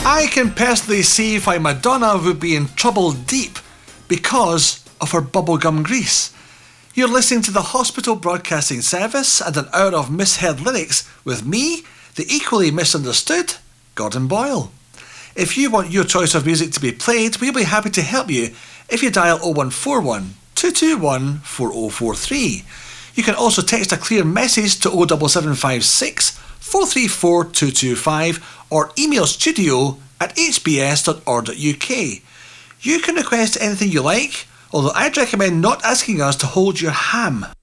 I can personally see why Madonna would be in trouble deep because of her bubblegum grease. You're listening to the Hospital Broadcasting Service and an hour of misheard lyrics with me, the equally misunderstood Gordon Boyle. If you want your choice of music to be played, we'll be happy to help you if you dial 0141 221 4043. You can also text a clear message to 07756 434 225 or email studio@hbs.org.uk. You can request anything you like, although I'd recommend not asking us to hold your ham.